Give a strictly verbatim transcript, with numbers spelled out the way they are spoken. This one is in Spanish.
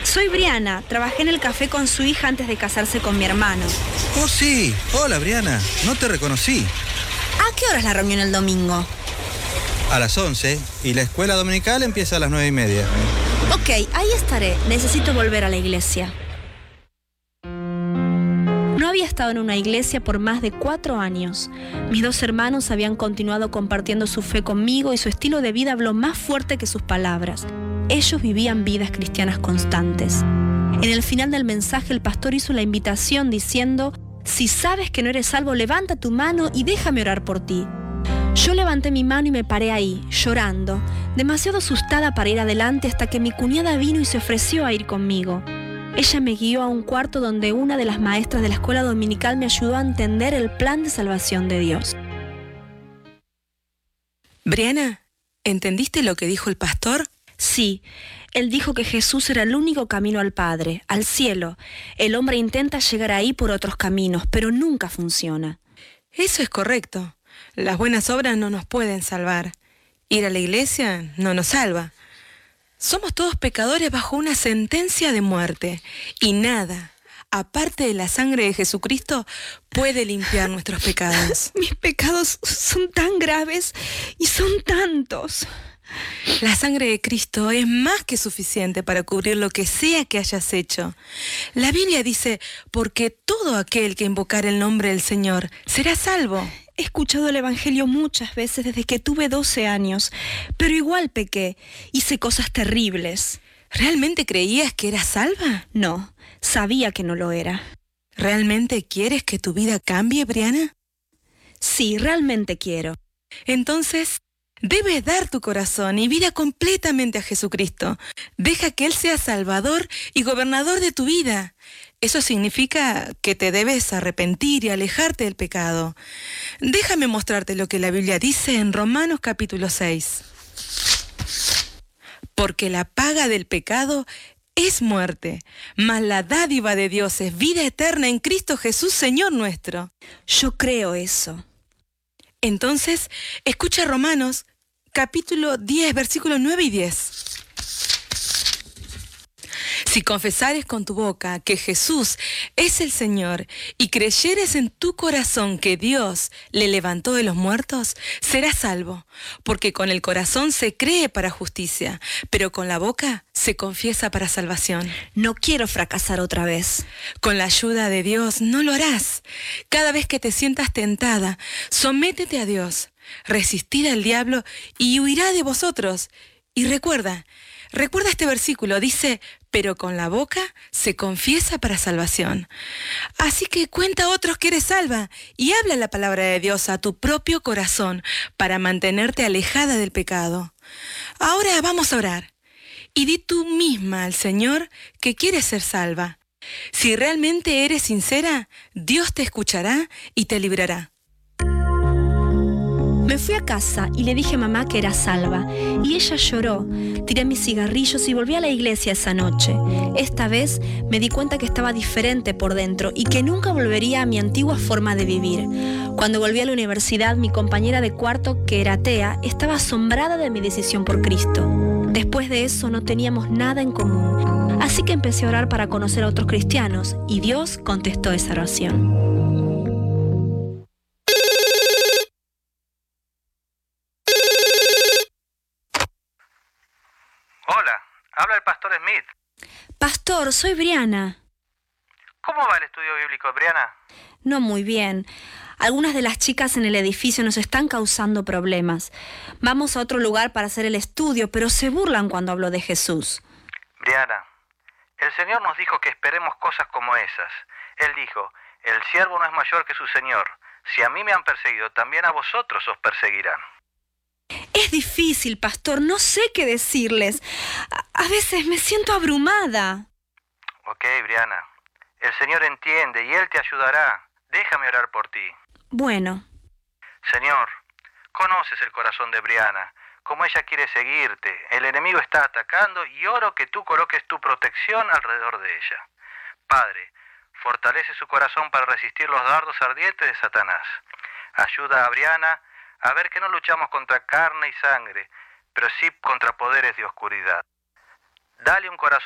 Soy Briana. Trabajé en el café con su hija antes de casarse con mi hermano. Oh, sí. Hola, Briana. No te reconocí. ¿A qué hora es la reunión el domingo? A las once. Y la escuela dominical empieza a las nueve y media. Ok, ahí estaré. Necesito volver a la iglesia. No había estado en una iglesia por más de cuatro años. Mis dos hermanos habían continuado compartiendo su fe conmigo y su estilo de vida habló más fuerte que sus palabras. Ellos vivían vidas cristianas constantes. En el final del mensaje, el pastor hizo la invitación diciendo: si sabes que no eres salvo, levanta tu mano y déjame orar por ti. Yo levanté mi mano y me paré ahí, llorando, demasiado asustada para ir adelante, hasta que mi cuñada vino y se ofreció a ir conmigo. Ella me guió a un cuarto donde una de las maestras de la escuela dominical me ayudó a entender el plan de salvación de Dios. Briana, ¿entendiste lo que dijo el pastor? Sí, él dijo que Jesús era el único camino al Padre, al cielo. El hombre intenta llegar ahí por otros caminos, pero nunca funciona. Eso es correcto. Las buenas obras no nos pueden salvar. Ir a la iglesia no nos salva. Somos todos pecadores bajo una sentencia de muerte, y nada, aparte de la sangre de Jesucristo, puede limpiar nuestros pecados. Mis pecados son tan graves y son tantos. La sangre de Cristo es más que suficiente para cubrir lo que sea que hayas hecho. La Biblia dice: porque todo aquel que invocar el nombre del Señor será salvo. He escuchado el Evangelio muchas veces desde que tuve doce años, pero igual pequé, hice cosas terribles. ¿Realmente creías que eras salva? No, sabía que no lo era. ¿Realmente quieres que tu vida cambie, Briana? Sí, realmente quiero. Entonces, debes dar tu corazón y vida completamente a Jesucristo. Deja que Él sea Salvador y gobernador de tu vida. Eso significa que te debes arrepentir y alejarte del pecado. Déjame mostrarte lo que la Biblia dice en Romanos capítulo seis. Porque la paga del pecado es muerte, mas la dádiva de Dios es vida eterna en Cristo Jesús, Señor nuestro. Yo creo eso. Entonces, escucha Romanos capítulo diez, versículos nueve y diez. Si confesares con tu boca que Jesús es el Señor y creyeres en tu corazón que Dios le levantó de los muertos, serás salvo, porque con el corazón se cree para justicia, pero con la boca se confiesa para salvación. No quiero fracasar otra vez. Con la ayuda de Dios no lo harás. Cada vez que te sientas tentada, sométete a Dios, resistid al diablo y huirá de vosotros. Y recuerda, recuerda este versículo, dice: pero con la boca se confiesa para salvación. Así que cuenta a otros que eres salva y habla la palabra de Dios a tu propio corazón para mantenerte alejada del pecado. Ahora vamos a orar. Y di tú misma al Señor que quieres ser salva. Si realmente eres sincera, Dios te escuchará y te librará. Me fui a casa y le dije a mamá que era salva, y ella lloró. Tiré mis cigarrillos y volví a la iglesia esa noche. Esta vez me di cuenta que estaba diferente por dentro y que nunca volvería a mi antigua forma de vivir. Cuando volví a la universidad, mi compañera de cuarto, que era atea, estaba asombrada de mi decisión por Cristo. Después de eso no teníamos nada en común, así que empecé a orar para conocer a otros cristianos, y Dios contestó esa oración. Hola, habla el pastor Smith. Pastor, soy Briana. ¿Cómo va el estudio bíblico, Briana? No muy bien. Algunas de las chicas en el edificio nos están causando problemas. Vamos a otro lugar para hacer el estudio, pero se burlan cuando hablo de Jesús. Briana, el Señor nos dijo que esperemos cosas como esas. Él dijo: el siervo no es mayor que su Señor. Si a mí me han perseguido, también a vosotros os perseguirán. Es difícil, pastor, no sé qué decirles. A, a veces me siento abrumada. Ok, Briana, el Señor entiende y Él te ayudará. Déjame orar por ti. Bueno. Señor, conoces el corazón de Briana, como ella quiere seguirte. El enemigo está atacando y oro que tú coloques tu protección alrededor de ella. Padre, fortalece su corazón para resistir los dardos ardientes de Satanás. Ayuda a Briana a ver que no luchamos contra carne y sangre, pero sí contra poderes de oscuridad. Dale un corazón